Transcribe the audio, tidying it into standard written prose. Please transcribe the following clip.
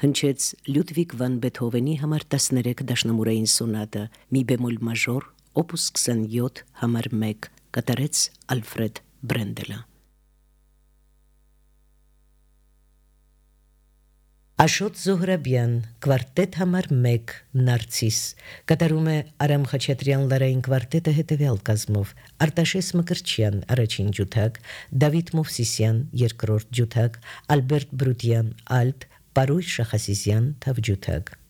հնչեց Լյուդվիգ վան Բեթհովենի համար 13 դաշնամուրային սոնատը մի բեմոլ մաժոր օպուս 27 համար 1 կատարեց Ալֆրեդ Բրենդելը։ Աշոտ Զոհրաբյան կվարտետ համար 1 Նարցիս կատարում է Արամ Խաչատրյան լարային կվարտետը հետևյալ կազմով Արտաշես Մկրտչյան առաջին ջութակ, Դավիթ Մովսիսյան երկրորդ ջութակ, Ալբերտ Բրուտյան ալտ, Պարույր Շախասիսյան թավջութակ։